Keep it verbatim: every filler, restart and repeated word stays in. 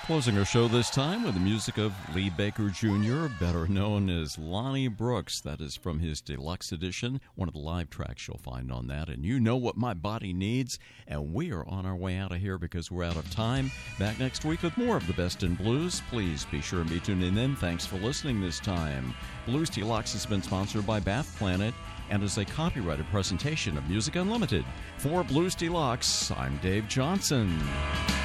Closing our show this time with the music of Lee Baker Junior, better known as Lonnie Brooks. That is from his deluxe edition, one of the live tracks you'll find on that. And You Know What My Body Needs. And we are on our way out of here because we're out of time. Back next week with more of the best in blues. Please be sure and be tuning in. Thanks for listening this time. Blues Deluxe has been sponsored by Bath Planet and is a copyrighted presentation of Music Unlimited. For Blues Deluxe, I'm Dave Johnson.